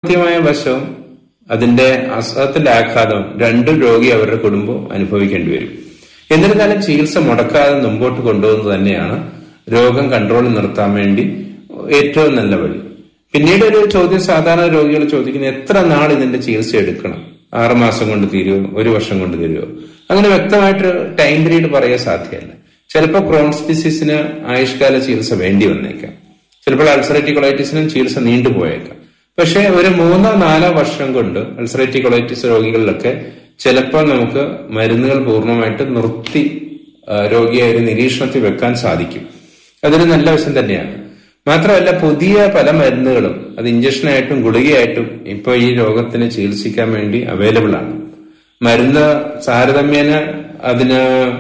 സാമ്പത്തികമായ വശവും അതിന്റെ അസുഖത്തിന്റെ ആഘാതം രണ്ടും രോഗി അവരുടെ കുടുംബം അനുഭവിക്കേണ്ടി വരും. എന്നിരുന്നാലും ചികിത്സ മുടക്കാതെ മുമ്പോട്ട് കൊണ്ടുപോകുന്നത് തന്നെയാണ് രോഗം കൺട്രോളിൽ നിർത്താൻ വേണ്ടി ഏറ്റവും നല്ല വഴി. പിന്നീട് ഒരു ചോദ്യം സാധാരണ രോഗികൾ ചോദിക്കുന്നത്, എത്ര നാൾ ഇതിന്റെ ചികിത്സ എടുക്കണം? 6 മാസം കൊണ്ട് തീരുമോ? 1 വർഷം കൊണ്ട് തീരുമോ? അങ്ങനെ വ്യക്തമായിട്ട് ടൈം പീരീഡ് പറയാൻ സാധ്യമല്ല. ചിലപ്പോൾ ക്രോൺസ് ഡിസീസിന് ആയുഷ്കാല ചികിത്സ വേണ്ടി വന്നേക്കാം. ചിലപ്പോൾ അൾസറേറ്റീവ് കൊളൈറ്റിസിനും ചികിത്സ നീണ്ടുപോയേക്കാം. പക്ഷെ ഒരു 3-4 വർഷം കൊണ്ട് അൾസറേറ്റീവ് കൊളൈറ്റിസ് രോഗികളിലൊക്കെ ചിലപ്പോൾ നമുക്ക് മരുന്നുകൾ പൂർണ്ണമായിട്ട് നിർത്തി രോഗിയെ ഒരു നിരീക്ഷണത്തിൽ വെക്കാൻ സാധിക്കും. അതൊരു നല്ല വശം തന്നെയാണ്. മാത്രമല്ല, പുതിയ പല മരുന്നുകളും അത് ഇഞ്ചക്ഷനായിട്ടും ഗുളികയായിട്ടും ഇപ്പോൾ ഈ രോഗത്തിന് ചികിത്സിക്കാൻ വേണ്ടി അവൈലബിൾ ആണ്. മരുന്ന് താരതമ്യേന അതിന്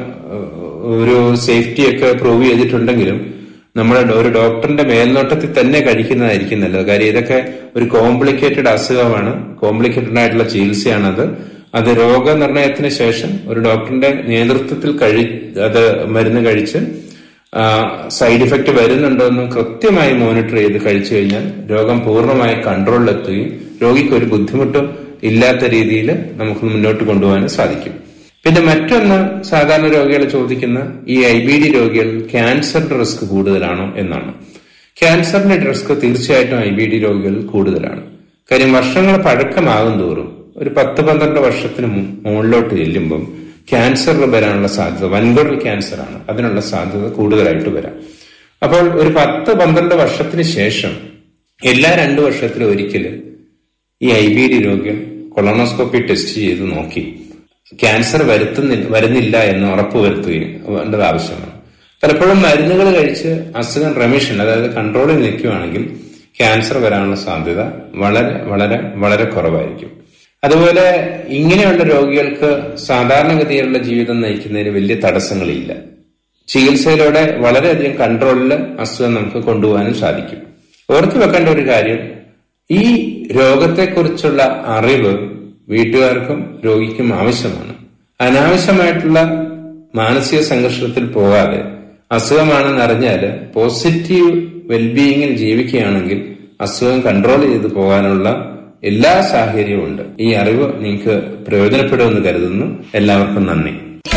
ഒരു സേഫ്റ്റിയൊക്കെ പ്രൂവ് ചെയ്തിട്ടുണ്ടെങ്കിലും നമ്മുടെ ഒരു ഡോക്ടറിന്റെ മേൽനോട്ടത്തിൽ തന്നെ കഴിക്കുന്നതായിരിക്കും നല്ലത്. കാര്യം ഇതൊക്കെ ഒരു കോംപ്ലിക്കേറ്റഡ് അസുഖമാണ്, കോംപ്ലിക്കേറ്റഡ് ആയിട്ടുള്ള ചികിത്സയാണത്. അത് രോഗനിർണയത്തിന് ശേഷം ഒരു ഡോക്ടറിന്റെ നേതൃത്വത്തിൽ അത് മരുന്ന് കഴിച്ച് സൈഡ് ഇഫക്റ്റ് വരുന്നുണ്ടോ എന്ന് കൃത്യമായി മോണിറ്റർ ചെയ്ത് കഴിച്ചു കഴിഞ്ഞാൽ രോഗം പൂർണ്ണമായി കൺട്രോളിലെത്തുകയും രോഗിക്ക് ഒരു ബുദ്ധിമുട്ടും ഇല്ലാത്ത രീതിയിൽ നമുക്ക് മുന്നോട്ട് കൊണ്ടുപോകാനും സാധിക്കും. പിന്നെ മറ്റൊന്ന്, സാധാരണ രോഗികൾ ചോദിക്കുന്ന ഈ IBD രോഗികൾ ക്യാൻസറിന്റെ റിസ്ക് കൂടുതലാണോ എന്നാണ്. ക്യാൻസറിന്റെ റിസ്ക് തീർച്ചയായിട്ടും IBD രോഗികളിൽ കൂടുതലാണ്. കാര്യം വർഷങ്ങൾ പഴക്കമാകും തോറും ഒരു 10-12 വർഷത്തിന് മുകളിലോട്ട് ചെല്ലുമ്പം ക്യാൻസർ വരാനുള്ള സാധ്യത, വൻകുടൽ ക്യാൻസർ ആണ്, അതിനുള്ള സാധ്യത കൂടുതലായിട്ട് വരാം. അപ്പോൾ ഒരു 10-12 വർഷത്തിന് ശേഷം എല്ലാ 2 വർഷത്തിലും ഒരിക്കൽ ഈ IBD രോഗികൾ കൊളോണോസ്കോപ്പി ടെസ്റ്റ് ചെയ്ത് നോക്കി ക്യാൻസർ വരുന്നില്ല എന്ന് ഉറപ്പുവരുത്തേണ്ടത് ആവശ്യമാണ്. പലപ്പോഴും മരുന്നുകൾ കഴിച്ച് അസുഖം റെമിഷൻ, അതായത് കൺട്രോളിൽ നിൽക്കുകയാണെങ്കിൽ ക്യാൻസർ വരാനുള്ള സാധ്യത വളരെ വളരെ വളരെ കുറവായിരിക്കും. അതുപോലെ ഇങ്ങനെയുള്ള രോഗികൾക്ക് സാധാരണഗതിയിലുള്ള ജീവിതം നയിക്കുന്നതിന് വലിയ തടസ്സങ്ങളില്ല. ചികിത്സയിലൂടെ വളരെയധികം കൺട്രോളിൽ അസുഖം നമുക്ക് കൊണ്ടുപോകാനും സാധിക്കും. ഓർത്തു വെക്കേണ്ട ഒരു കാര്യം, ഈ രോഗത്തെക്കുറിച്ചുള്ള അറിവ് വീട്ടുകാർക്കും രോഗിക്കും ആവശ്യമാണ്. അനാവശ്യമായിട്ടുള്ള മാനസിക സംഘർഷത്തിൽ പോകാതെ അസുഖമാണെന്ന് അറിഞ്ഞാല് പോസിറ്റീവ് വെൽബീയിങ്ങിൽ ജീവിക്കുകയാണെങ്കിൽ അസുഖം കൺട്രോൾ ചെയ്ത് പോകാനുള്ള എല്ലാ സാഹചര്യവും ഉണ്ട്. ഈ അറിവ് നിങ്ങൾക്ക് പ്രയോജനപ്പെടുമെന്ന് കരുതുന്നു. എല്ലാവർക്കും നന്ദി.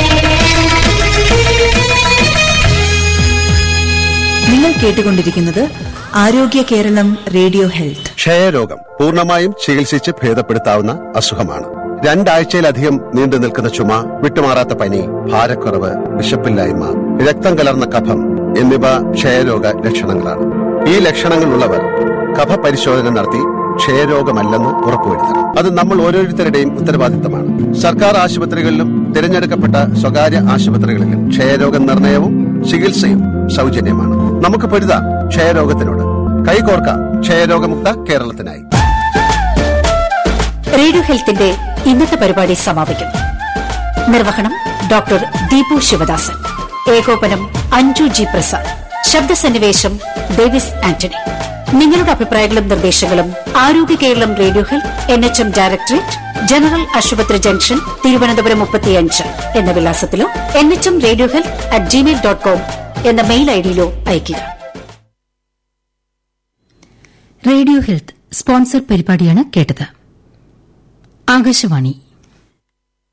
നിങ്ങൾ കേട്ടുകൊണ്ടിരിക്കുന്നത് ആരോഗ്യ കേരളം റേഡിയോ ഹെൽത്ത്. ക്ഷയരോഗം പൂർണ്ണമായും ചികിത്സിച്ച് ഭേദപ്പെടുത്താവുന്ന അസുഖമാണ്. 2 ആഴ്ചയിലധികം നീണ്ടു നിൽക്കുന്ന ചുമ, വിട്ടുമാറാത്ത പനി, ഭാരക്കുറവ്, വിശപ്പില്ലായ്മ, രക്തം കലർന്ന കഫം എന്നിവ ക്ഷയരോഗ ലക്ഷണങ്ങളാണ്. ഈ ലക്ഷണങ്ങളുള്ളവർ കഫ പരിശോധന നടത്തി ക്ഷയരോഗമല്ലെന്ന് ഉറപ്പുവരുത്തണം. അത് നമ്മൾ ഓരോരുത്തരുടെയും ഉത്തരവാദിത്തമാണ്. സർക്കാർ ആശുപത്രികളിലും തിരഞ്ഞെടുക്കപ്പെട്ട സ്വകാര്യ ആശുപത്രികളിലും ക്ഷയരോഗ നിർണയവും ചികിത്സയും സൗജന്യമാണ്. നമുക്ക് പൊരുതാം ക്ഷയരോഗത്തിനോട്. കൈകോർക്കാം ക്ഷയരോഗമുക്ത കേരളത്തിനായി. റേഡിയോ ഹെൽത്തിന്റെ ഇന്നത്തെ പരിപാടി സമാപിക്കുന്നു. നിർവഹണം ഡോക്ടർ ദീപു ശിവദാസൻ. ഏകോപനം അഞ്ജു ജി പ്രസാദ്. ശബ്ദസന്നിവേശം ഡേവിസ് ആന്റണി. നിങ്ങളുടെ അഭിപ്രായങ്ങളും നിർദ്ദേശങ്ങളും ആരോഗ്യ Keralam radio health NHM directorate, general ആശുപത്രി ജംഗ്ഷൻ, തിരുവനന്തപുരം 35 എന്ന വിലാസത്തിലോ NHM റേഡിയോ ഹെൽത്ത് @gmail.com എന്ന മെയിൽ ഐഡിയിലോ അയയ്ക്കുക. റേഡിയോ ഹെൽത്ത് സ്പോൺസർ പരിപാടിയാണ് കേട്ടത്. ആകാശവാണി